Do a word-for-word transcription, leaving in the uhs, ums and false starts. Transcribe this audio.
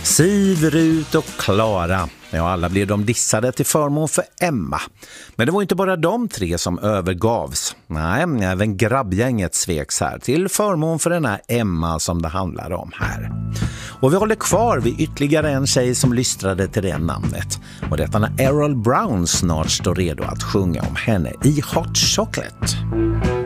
Siv, Rut och Klara. Ja, alla blev de dissade till förmån för Emma. Men det var inte bara de tre som övergavs. Nej, även grabbgänget sveks här till förmån för den här Emma som det handlar om här. Och vi håller kvar vid ytterligare en tjej som lystrade till det namnet. Och detta när Errol Brown snart står redo att sjunga om henne i Hot Chocolate.